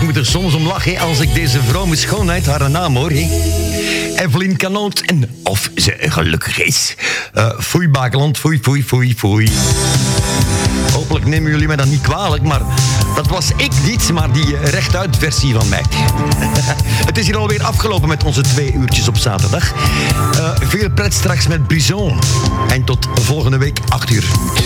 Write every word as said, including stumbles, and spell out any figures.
moet er soms om lachen als ik deze vrome schoonheid haar naam hoor. He. Evelien Canoot en of ze gelukkig is. Uh, foei Bakeland, foei, foei, foei, foei. Hopelijk nemen jullie mij dat niet kwalijk, maar dat was ik niet, maar die rechtuit versie van mij. Het is hier alweer afgelopen met onze twee uurtjes op zaterdag. Uh, veel pret straks met Brison. En tot volgende week acht uur.